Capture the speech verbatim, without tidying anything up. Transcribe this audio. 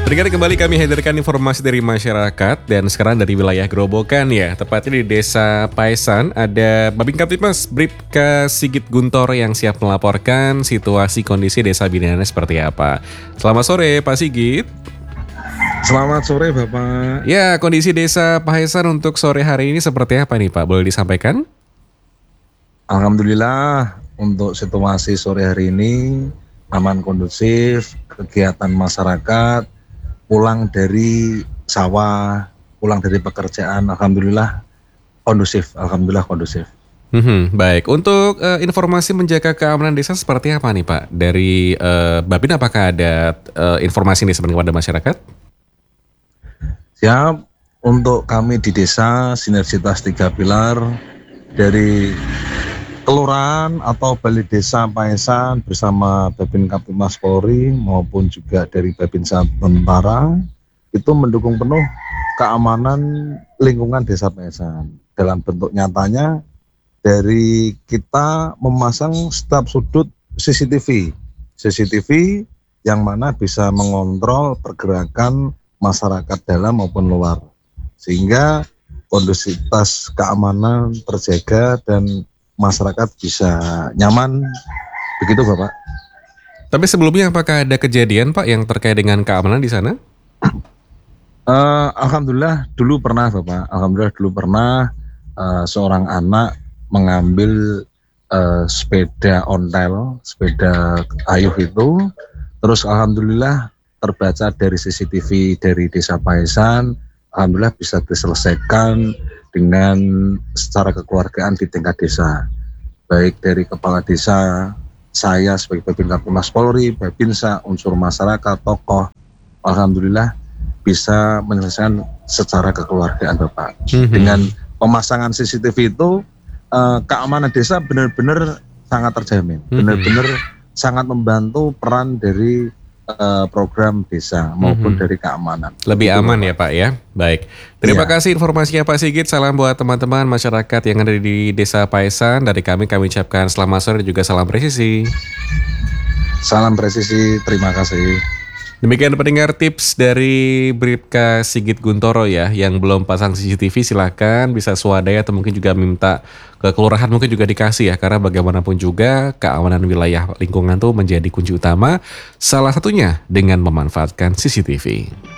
Pendengar, kembali kami hadirkan informasi dari masyarakat dan sekarang dari wilayah Grobogan ya, tepatnya di Desa Paesan ada Babin Kaptimas Bribka Sigit Guntoro yang siap melaporkan situasi kondisi desa binaan seperti apa. Selamat sore Pak Sigit. Selamat sore Bapak. Ya, kondisi Desa Paesan untuk sore hari ini seperti apa nih Pak? Boleh disampaikan? Alhamdulillah untuk situasi sore hari ini aman, kondusif, kegiatan masyarakat pulang dari sawah, pulang dari pekerjaan, alhamdulillah kondusif, alhamdulillah kondusif. Hmm, baik, untuk uh, informasi menjaga keamanan desa seperti apa nih Pak? Dari uh, Babin apakah ada uh, informasi nih sebenarnya kepada masyarakat? Siap, untuk kami di desa sinergitas tiga pilar dari kelurahan atau balai desa Paesan bersama Babin Kaptimas Polri maupun juga dari Babinsa Tentara itu mendukung penuh keamanan lingkungan desa Paesan. Dalam bentuk nyatanya dari kita memasang setiap sudut C C T V, C C T V yang mana bisa mengontrol pergerakan masyarakat dalam maupun luar, sehingga kondusivitas keamanan terjaga dan masyarakat bisa nyaman, begitu Bapak. Tapi sebelumnya apakah ada kejadian Pak yang terkait dengan keamanan di sana? Uh, Alhamdulillah dulu pernah Bapak, Alhamdulillah dulu pernah uh, seorang anak mengambil uh, sepeda ontel, sepeda ayuh itu, terus Alhamdulillah terbaca dari C C T V dari Desa Paesan, Alhamdulillah bisa diselesaikan dengan secara kekeluargaan di tingkat desa, baik dari kepala desa, saya sebagai Babin Kaptimas Polri, Babinsa, unsur masyarakat, tokoh, alhamdulillah bisa menyelesaikan secara kekeluargaan Bapak. Mm-hmm. Dengan pemasangan C C T V itu eh, keamanan desa benar-benar sangat terjamin, mm-hmm. benar-benar sangat membantu peran dari Uh, program desa maupun mm-hmm. dari keamanan. Lebih itu aman Bapak. Ya Pak ya. Baik. Terima ya. kasih informasinya Pak Sigit. Salam buat teman-teman masyarakat yang ada di Desa Paesan. Dari kami kami ucapkan selamat sore dan juga salam presisi. Salam presisi. Terima kasih. Demikian pendengar tips dari Bribka Sigit Guntoro ya, yang belum pasang C C T V silakan bisa swadaya atau mungkin juga minta ke kelurahan mungkin juga dikasih ya, karena bagaimanapun juga keamanan wilayah lingkungan tuh menjadi kunci utama, salah satunya dengan memanfaatkan C C T V.